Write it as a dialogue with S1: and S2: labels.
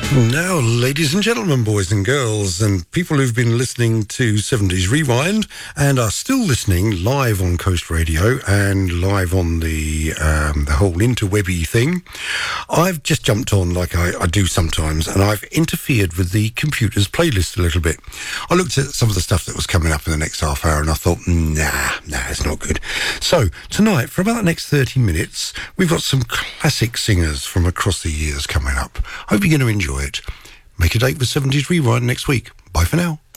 S1: Now, ladies and gentlemen, boys and girls, and people who've been listening to 70s Rewind and are still listening live on Coast Radio and live on the whole interwebby thing, I've just jumped on like I do sometimes, and I've interfered with the computer's playlist a little bit. I looked at some of the stuff that was coming up in the next half hour, and I thought, nah, it's not good. So, tonight, for about the next 30 minutes, we've got some classic singers from across the years coming up. Hope you're going to enjoy it. Make a date with 70s Rewind next week. Bye for now.